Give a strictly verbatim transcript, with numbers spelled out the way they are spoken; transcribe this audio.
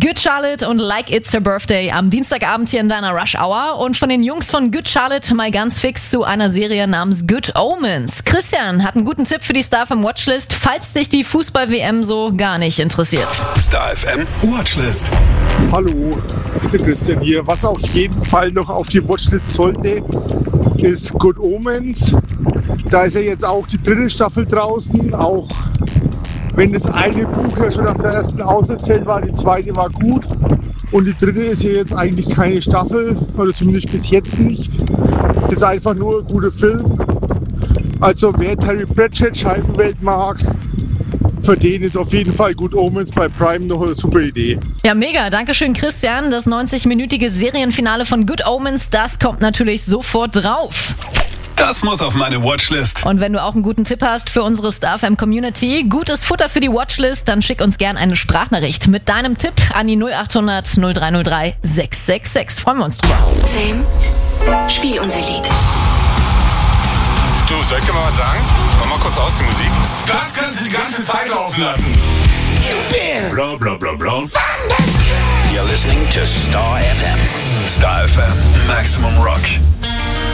Good Charlotte und Like It's Her Birthday am Dienstagabend hier in deiner Rush Hour. Und von den Jungs von Good Charlotte mal ganz fix zu einer Serie namens Good Omens. Christian hat einen guten Tipp für die Star F M Watchlist, falls dich die Fußball-W M so gar nicht interessiert. Star F M Watchlist. Hallo, der Christian hier. Was auf jeden Fall noch auf die Watchlist sollte, ist Good Omens. Da ist ja jetzt auch die dritte Staffel draußen, auch wenn das eine Buch ja schon nach der ersten auserzählt war, die zweite war gut. Und die dritte ist ja jetzt eigentlich keine Staffel, oder zumindest bis jetzt nicht. Das ist einfach nur ein guter Film. Also wer Terry Pratchett Scheibenwelt mag, für den ist auf jeden Fall Good Omens bei Prime noch eine super Idee. Ja, mega. Dankeschön, Christian. Das neunzig-minütige Serienfinale von Good Omens, das kommt natürlich sofort drauf. Das muss auf meine Watchlist. Und wenn du auch einen guten Tipp hast für unsere Star F M Community, gutes Futter für die Watchlist, dann schick uns gern eine Sprachnachricht mit deinem Tipp an die null acht hundert null drei null drei sechs sechs sechs. Freuen wir uns drüber. Sam, spiel unser Lied. Du, soll ich dir mal was sagen? Mach mal kurz aus die Musik. Das kannst du die ganze Zeit laufen lassen. Bla bla bla bla. You're listening to Star F M. Star F M Maximum Rock.